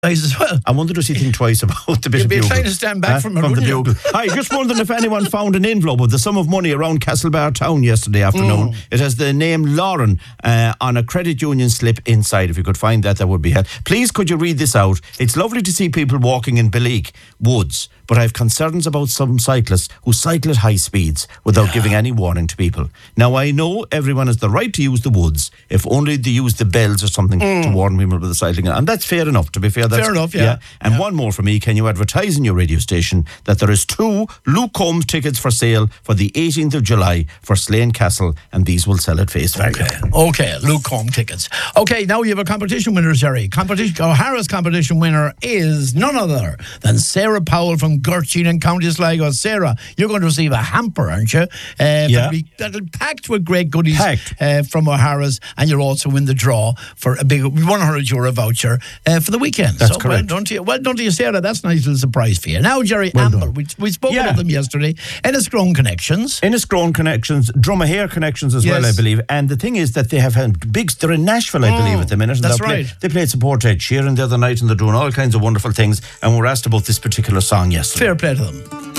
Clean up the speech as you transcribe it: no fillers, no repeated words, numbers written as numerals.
as well. I wonder does he think twice about the bit You'd of be bugle. trying to stand back from it, the wouldn't you? bugle. I just wondering if anyone found an envelope with the sum of money around Castlebar town yesterday afternoon. It has the name Lauren on a credit union slip inside. If you could find that would be helpful. Please, could you read this out? It's lovely to see people walking in Belik Woods, but I have concerns about some cyclists who cycle at high speeds without giving any warning to people. Now, I know everyone has the right to use the woods, if only they use the bells or something to warn people about the cycling. And that's fair enough, to be fair. That's Fair enough, yeah. And one more for me. Can you advertise in your radio station that there is 2 Luke Combs tickets for sale for the 18th of July for Slane Castle, and these will sell at face value. Okay, Luke Combs tickets. Okay, now you have a competition winner, Jerry. O'Hara's competition winner is none other than Sarah Powell from Gurchin in County Sligo. Sarah, you're going to receive a hamper, aren't you? That'll packed with great goodies from O'Hara's, and you'll also win the draw for a big €100 voucher for the weekend. That's correct. Well done to you, Sarah. That's a nice little surprise for you. Now, Jerry, Amber, we spoke about them yesterday. Enniscrone Connections. Enniscrone Connections, Drumahair Connections as well, I believe. And the thing is that they have they're in Nashville, I believe, at the minute. That's right. They played support Ed Sheeran the other night, and they're doing all kinds of wonderful things. And we're asked about this particular song yesterday. Fair play to them.